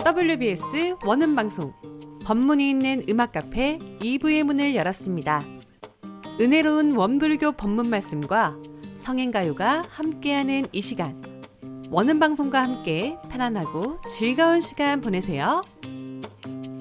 WBS 원음방송 법문이 있는 음악 카페 2부의 문을 열었습니다. 은혜로운 원불교 법문 말씀과 성행가요가 함께하는 이 시간, 원음방송과 함께 편안하고 즐거운 시간 보내세요.